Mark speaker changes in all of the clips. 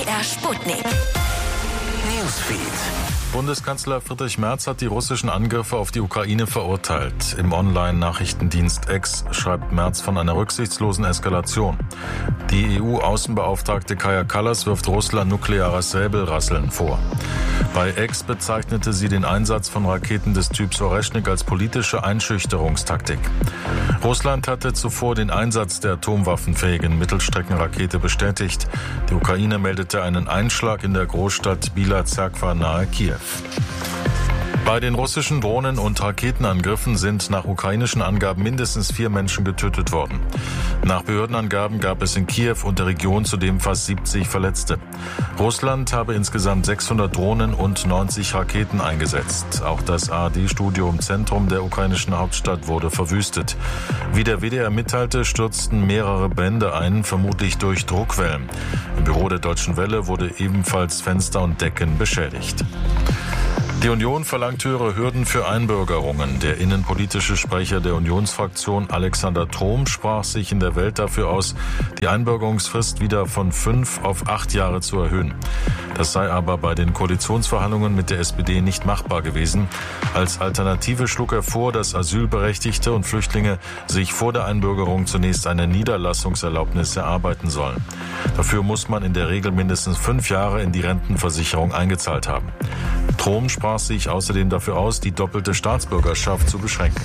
Speaker 1: MDR Sputnik. Newsfeed.
Speaker 2: Bundeskanzler Friedrich Merz hat die russischen Angriffe auf die Ukraine verurteilt. Im Online-Nachrichtendienst X schreibt Merz von einer rücksichtslosen Eskalation. Die EU-Außenbeauftragte Kaja Kallas wirft Russland nukleares Säbelrasseln vor. Bei X bezeichnete sie den Einsatz von Raketen des Typs Oreschnik als politische Einschüchterungstaktik. Russland hatte zuvor den Einsatz der atomwaffenfähigen Mittelstreckenrakete bestätigt. Die Ukraine meldete einen Einschlag in der Großstadt Bila Zerkva nahe Kiew. Bei den russischen Drohnen- und Raketenangriffen sind nach ukrainischen Angaben mindestens 4 Menschen getötet worden. Nach Behördenangaben gab es in Kiew und der Region zudem fast 70 Verletzte. Russland habe insgesamt 600 Drohnen und 90 Raketen eingesetzt. Auch das ARD-Studio im Zentrum der ukrainischen Hauptstadt wurde verwüstet. Wie der WDR mitteilte, stürzten mehrere Brände ein, vermutlich durch Druckwellen. Im Büro der Deutschen Welle wurde ebenfalls Fenster und Decken beschädigt. Die Union verlangt höhere Hürden für Einbürgerungen. Der innenpolitische Sprecher der Unionsfraktion Alexander Trom sprach sich in der Welt dafür aus, die Einbürgerungsfrist wieder von 5 auf 8 Jahre zu erhöhen. Das sei aber bei den Koalitionsverhandlungen mit der SPD nicht machbar gewesen. Als Alternative schlug er vor, dass Asylberechtigte und Flüchtlinge sich vor der Einbürgerung zunächst eine Niederlassungserlaubnis erarbeiten sollen. Dafür muss man in der Regel mindestens 5 Jahre in die Rentenversicherung eingezahlt haben. Trom sprach sich außerdem dafür aus, die doppelte Staatsbürgerschaft zu beschränken.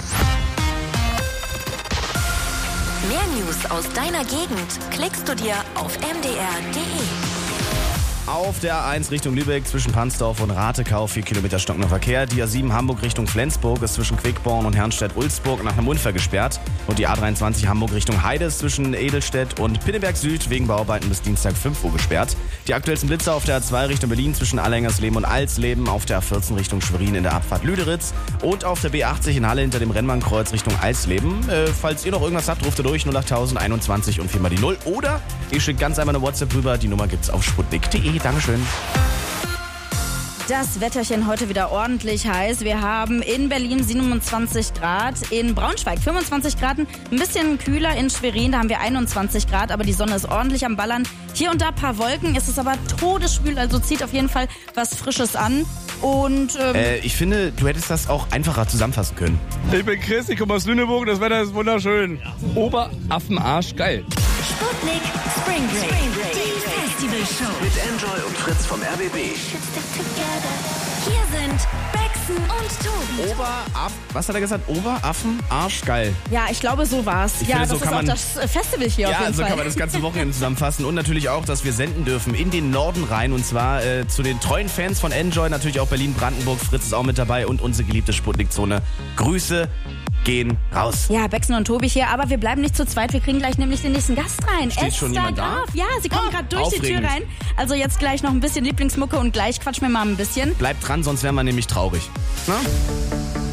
Speaker 1: Mehr News aus deiner Gegend klickst du dir auf mdr.de.
Speaker 3: Auf der A1 Richtung Lübeck zwischen Pansdorf und Ratekau 4 Kilometer stockender Verkehr. Die A7 Hamburg Richtung Flensburg ist zwischen Quickborn und Herrnstedt-Ulzburg nach einem Unfall gesperrt. Und die A23 Hamburg Richtung Heide ist zwischen Edelstedt und Pinneberg Süd wegen Bauarbeiten bis Dienstag 5 Uhr gesperrt. Die aktuellsten Blitzer auf der A2 Richtung Berlin zwischen Allengersleben und Alsleben, auf der A14 Richtung Schwerin in der Abfahrt Lüderitz und auf der B80 in Halle hinter dem Rennbahnkreuz Richtung Alsleben. Falls ihr noch irgendwas habt, ruft ihr durch 08021 und 4 mal die 0 oder ihr schickt ganz einmal eine WhatsApp rüber. Die Nummer gibt's auf sputnik.de. Dankeschön.
Speaker 4: Das Wetterchen heute wieder ordentlich heiß. Wir haben in Berlin 27 Grad, in Braunschweig 25 Grad, ein bisschen kühler in Schwerin, da haben wir 21 Grad, aber die Sonne ist ordentlich am Ballern. Hier und da ein paar Wolken, es ist aber todesschwül, also zieht auf jeden Fall was Frisches an. Und
Speaker 3: ich finde, du hättest das auch einfacher zusammenfassen können.
Speaker 5: Ich bin Chris, ich komme aus Lüneburg, das Wetter ist wunderschön. Oberaffenarsch geil.
Speaker 1: Sputnik Spring Break. Die Festivalshow.
Speaker 6: Mit Enjoy und Fritz vom RBB.
Speaker 1: Hier sind Bexen und Tobi.
Speaker 3: Was hat er gesagt? Oberaffen, Arsch, geil.
Speaker 4: ja, ich glaube, so war's.
Speaker 3: Ich
Speaker 4: Ja,
Speaker 3: finde,
Speaker 4: das
Speaker 3: so
Speaker 4: ist
Speaker 3: kann
Speaker 4: auch
Speaker 3: man-
Speaker 4: das Festival hier auf
Speaker 3: Ja,
Speaker 4: jeden
Speaker 3: so
Speaker 4: Fall.
Speaker 3: kann man das ganze Wochenende zusammenfassen. Und natürlich auch, dass wir senden dürfen in den Norden rein. Und zwar zu den treuen Fans von Enjoy. Natürlich auch Berlin-Brandenburg. Fritz ist auch mit dabei. Und unsere geliebte Sputnik-Zone. Grüße gehen raus.
Speaker 4: Ja, Bexen und Tobi hier, aber wir bleiben nicht zu zweit. Wir kriegen gleich nämlich den nächsten Gast rein.
Speaker 3: Steht schon jemand da?
Speaker 4: Graf. Ja, sie kommen gerade durch die Tür
Speaker 3: aufregend.
Speaker 4: rein. Also jetzt gleich noch ein bisschen Lieblingsmucke und gleich quatschen wir mal ein bisschen.
Speaker 3: Bleibt dran, sonst wären wir nämlich traurig. Na?